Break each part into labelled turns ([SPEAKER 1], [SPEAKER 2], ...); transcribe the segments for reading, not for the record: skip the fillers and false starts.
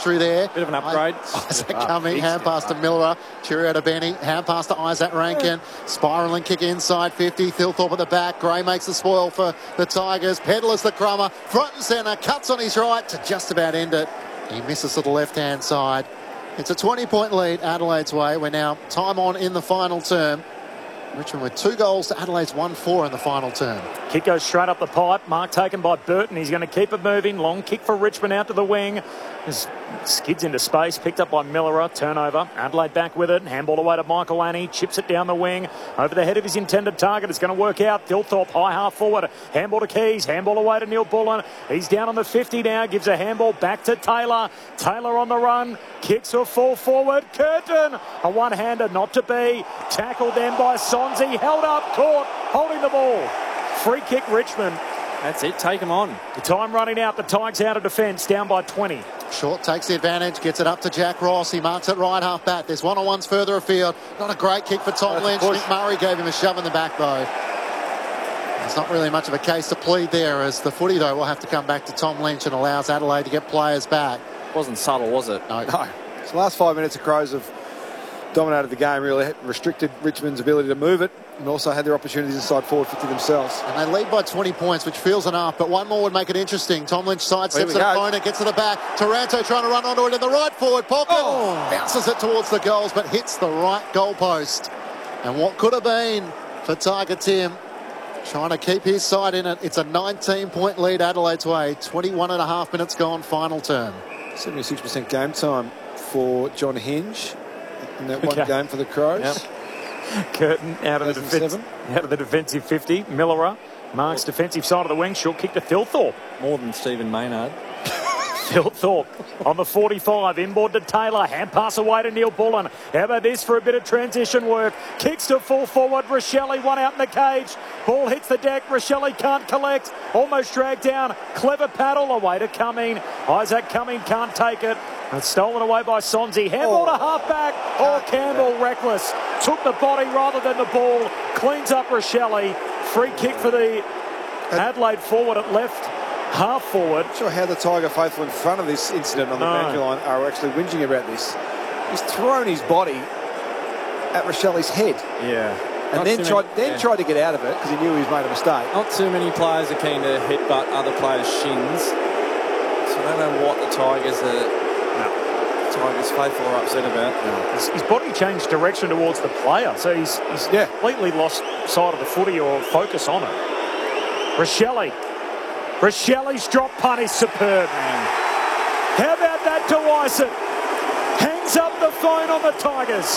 [SPEAKER 1] through there.
[SPEAKER 2] Bit of an upgrade.
[SPEAKER 1] Isaac Cumming, hand pass to Miller. Cheerio to Benny. Hand pass to Isaac Rankin. Spiralling kick inside 50. Thilthorpe at the back. Gray makes the spoil for the Tigers. Pedler's the crummer. Front and centre. Cuts on his right to just about end it. He misses to the left-hand side. It's a 20-point lead Adelaide's way. We're now time on in the final term. Richmond with 2 goals to Adelaide's 1-4 in the final term.
[SPEAKER 3] Kick goes straight up the pipe. Mark taken by Burton. He's going to keep it moving. Long kick for Richmond out to the wing. Skids into space. Picked up by Miller. Turnover. Adelaide back with it. Handball away to Michael Annie. Chips it down the wing. Over the head of his intended target. It's going to work out. Thilthorpe high half forward. Handball to Keys. Handball away to Neil Bullen. He's down on the 50 now. Gives a handball back to Taylor. Taylor on the run. Kicks a full forward. Curtin. A one-hander not to be. Tackled then by Sonzi. Held up. Caught. Holding the ball. Free kick Richmond.
[SPEAKER 2] That's it. Take him on.
[SPEAKER 3] The time running out. The Tigers out of defence. Down by 20.
[SPEAKER 1] Short takes the advantage. Gets it up to Jack Ross. He marks it right half back. There's one-on-ones further afield. Not a great kick for Tom Lynch. Nick Murray gave him a shove in the back though. There's not really much of a case to plead there, as the footy though will have to come back to Tom Lynch and allows Adelaide to get players back.
[SPEAKER 2] Wasn't subtle, was it?
[SPEAKER 1] No.
[SPEAKER 4] So the last 5 minutes, the Crows have dominated the game, really restricted Richmond's ability to move it, and also had their opportunities inside forward 50 themselves.
[SPEAKER 1] And they lead by 20 points, which feels enough, but one more would make it interesting. Tom Lynch sidesteps an opponent, gets to the back. Taranto trying to run onto it in the right forward pocket. Bounces it towards the goals, but hits the right goalpost. And what could have been for Tiger Tim, trying to keep his side in it. It's a 19-point lead Adelaide's way. 21.5 minutes gone, final term.
[SPEAKER 4] 76% game time for John Hinge in that one game for the Crows.
[SPEAKER 3] Yep. Curtin out of the defensive 50. Miller marks defensive side of the wing. Short kick to Thilthorpe.
[SPEAKER 2] More than Stephen Maynard.
[SPEAKER 3] Thilthorpe on the 45. Inboard to Taylor. Hand pass away to Neil Bullen. How about this for a bit of transition work? Kicks to full forward. Rochelle one out in the cage. Ball hits the deck. Rochelle can't collect. Almost dragged down. Clever paddle away to Cumming. Isaac Cumming can't take it. It's stolen away by Sonzi. Handball to halfback. Campbell reckless. Took the body rather than the ball. Cleans up Rochelle. Free kick for the Adelaide forward at left. Half forward.
[SPEAKER 4] Not sure how the Tiger faithful in front of this incident on the boundary line are actually whinging about this. He's thrown his body at Rochelle's head.
[SPEAKER 2] Yeah.
[SPEAKER 4] And then tried to get out of it because he knew he's made a mistake.
[SPEAKER 2] Not too many players are keen to headbutt other players' shins. So I don't know what the Tigers faithful are upset about.
[SPEAKER 3] His body changed direction towards the player, so he's completely lost sight of the footy or focus on it. Rochelle's drop punt is superb. How about that to Wyson? Hangs up the phone on the Tigers.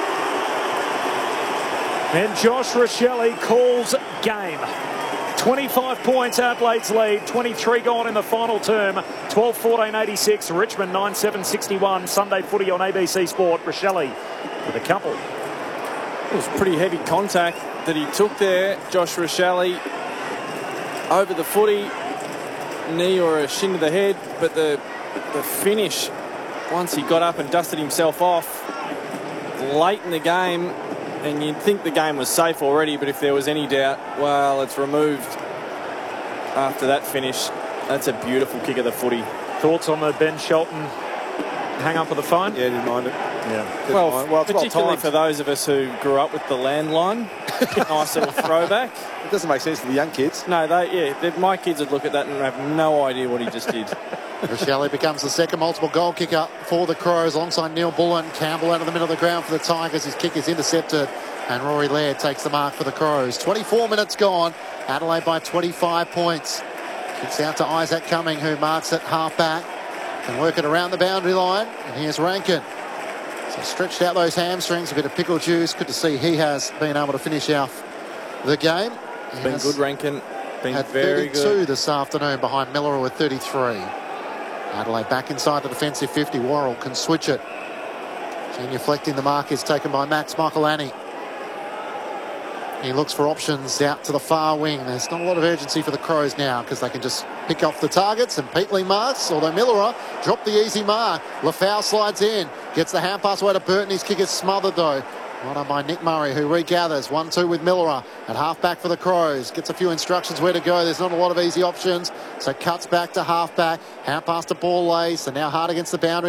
[SPEAKER 3] And Josh Rochelle calls game. 25 points Adelaide's lead. 23 gone in the final term. 12-14-86. Richmond 9-7-61. Sunday footy on ABC Sport. Rochelle with a couple.
[SPEAKER 2] It was pretty heavy contact that he took there. Josh Rochelle over the footy. Knee or a shin to the head, but the finish, once he got up and dusted himself off late in the game, and you'd think the game was safe already, but if there was any doubt, well, it's removed after that finish. That's a beautiful kick of the footy.
[SPEAKER 3] Thoughts on the Ben Shelton hang up of the phone?
[SPEAKER 4] Yeah, didn't mind it.
[SPEAKER 3] Yeah.
[SPEAKER 2] Well, particularly for those of us who grew up with the landline. Nice little throwback.
[SPEAKER 4] It doesn't make sense to the young kids.
[SPEAKER 2] No, my kids would look at that and have no idea what he just did.
[SPEAKER 1] Rochelle becomes the second multiple goal kicker for the Crows alongside Neil Bullen. Campbell out of the middle of the ground for the Tigers. His kick is intercepted and Rory Laird takes the mark for the Crows. 24 minutes gone. Adelaide by 25 points. Kicks out to Isaac Cumming, who marks it half back. Can work it around the boundary line. And here's Rankin. So stretched out those hamstrings, a bit of pickle juice. Good to see he has been able to finish off the game.
[SPEAKER 2] It's been good, Rankin. Been very good.
[SPEAKER 1] 32 this afternoon behind Miller with 33. Adelaide back inside the defensive 50. Worrell can switch it. Genuflecting the mark is taken by Max Michaelani. He looks for options out to the far wing. There's not a lot of urgency for the Crows now because they can just pick off the targets, and Peatley marks, although Miller dropped the easy mark. Lafau slides in, gets the hand pass away to Burton. His kick is smothered though. Well done by Nick Murray, who regathers. 1-2 with Miller at half-back for the Crows. Gets a few instructions where to go. There's not a lot of easy options, so cuts back to half-back. Hand pass to Ball Lace, and now hard against the boundary.